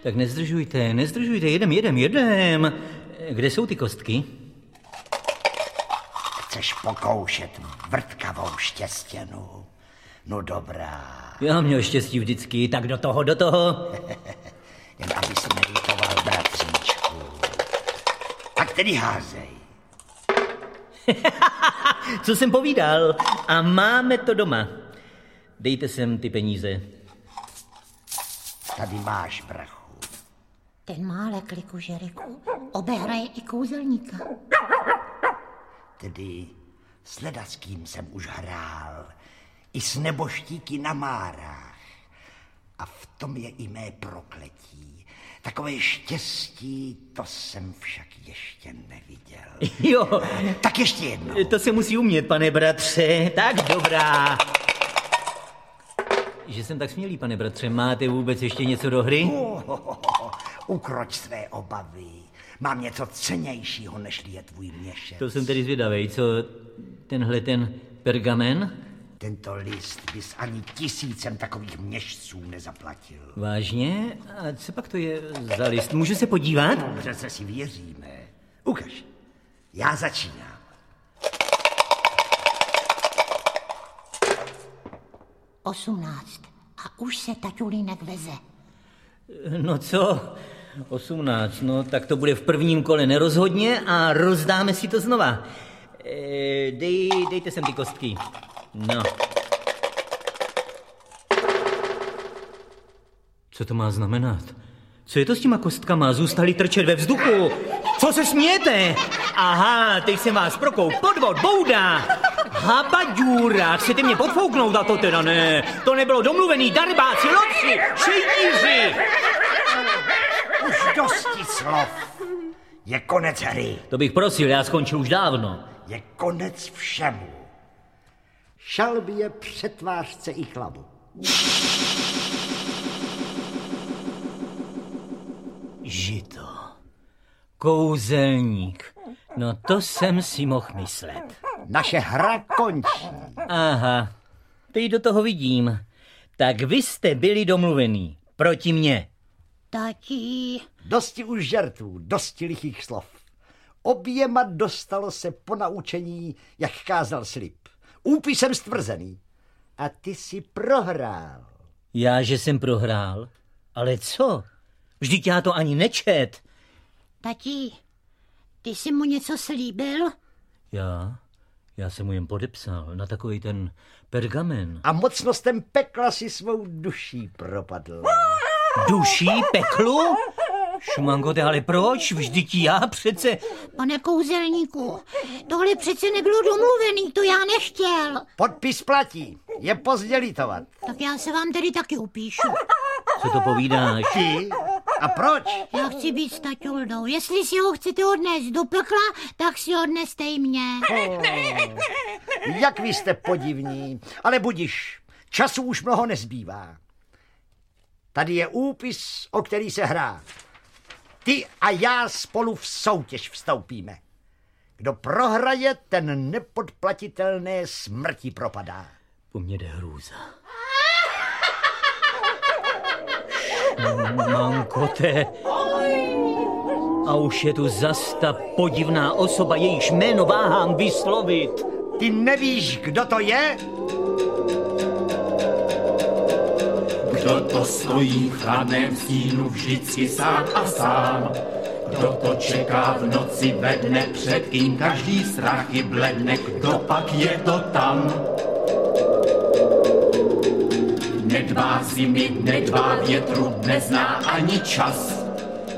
Tak nezdržujte, jedem. Kde jsou ty kostky? Chceš pokoušet vrtkavou štěstěnu? No dobrá. Já měl štěstí vždycky, tak do toho. Jen aby si nelitoval, bratříčku. Tak tedy házej. Co jsem povídal? A máme to doma. Dejte sem ty peníze. Tady máš, brachu. Ten má kliku, Žeriku. Obehraje i kouzelníka. Tedy s ledackým jsem už hrál. I s neboštíky na márách. A v tom je i mé prokletí. Takové štěstí, to jsem však ještě neviděl. Jo. Tak ještě jednou. To se musí umět, pane bratře. Tak dobrá. Že jsem tak smělý, pane bratře. Máte vůbec ještě něco do hry? Ukroč své obavy. Mám něco cennějšího, než je tvůj měšec. To jsem tedy zvědavej. Co ten pergamen? Tento list bys ani 1000 takových měšců nezaplatil. Vážně? A co pak to je za list? Můžu se podívat? No, přece si věříme. Ukaž. Já začínám. Osmnáct. A už se taťulínek veze. No co? 18, no tak to bude v prvním kole nerozhodně a rozdáme si to znova. Dejte sem ty kostky. No. Co to má znamenat? Co je to s těma kostkama? Zůstali trčet ve vzduchu. Co se smějete? Aha, teď jsem vás prokoup. Podvod, bouda. Habaďůra, chcete mě podfouknout a to teda ne. To nebylo domluvený, darbáci, lopři, šejdíři. Už dosti slov. Je konec hry. To bych prosil, já skončil už dávno. Je konec všemu. Šalby je přetvářce i chlabu. Žito. Kouzelník. No to jsem si mohl myslet. Naše hra končí. Aha, teď do toho vidím. Tak vy jste byli domluvený. Proti mně. Tati. Dosti už žertů, dosti lichých slov. Oběma dostalo se po naučení, jak kázal slib. Úpisem stvrzený. A ty si prohrál. Já, že jsem prohrál? Ale co? Vždyť já to ani nečet. Tati, ty jsi mu něco slíbil? Já jsem mu jen podepsal na takový ten pergamen. A mocnostem pekla si svou duší propadl. Duší? Peklu? Šumangote, ale proč? Vždyť já přece... Pane kouzelníku, tohle přece nebylo domluvený, to já nechtěl. Podpis platí, je pozdě litovat. Tak já se vám tedy taky upíšu. Co to povídáš? Ty? A proč? Já chci být s taťuldou. Jestli si ho chcete odnést do pekla, tak si odneste i mě. Jak vy jste podivní, ale budiš, času už mnoho nezbývá. Tady je úpis, o který se hrá. Ty a já spolu v soutěž vstoupíme. Kdo prohraje, ten nepodplatitelné smrti propadá. Po mně jde hrůza. Šumangote. A už je tu zas ta podivná osoba, jejíž jméno váhám vyslovit. Ty nevíš, kdo to je? Kdo to stojí v chladném stínu vždycky sám a sám? Kdo to čeká v noci ve dne, před kým každý strach i bledne? Kdo pak je to tam? Nedbá zimy, nedbá větru, nezná ani čas.